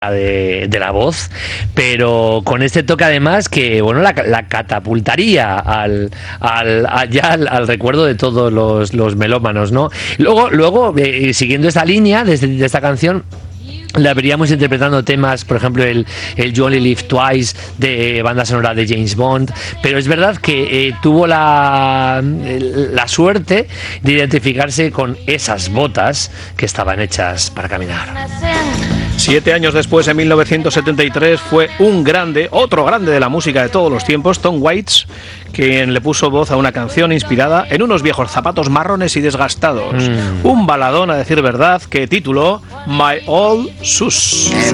de la voz, pero con este toque además que bueno la catapultaría al recuerdo de todos los melómanos, ¿no? Luego siguiendo esta línea de esta canción, la veríamos interpretando temas, por ejemplo el You Only Live Twice de banda sonora de James Bond, pero es verdad que tuvo la suerte de identificarse con esas botas que estaban hechas para caminar. 7 años después, en 1973, fue otro grande de la música de todos los tiempos, Tom Waits, quien le puso voz a una canción inspirada en unos viejos zapatos marrones y desgastados. Un baladón, a decir verdad, que tituló My Old Shoes.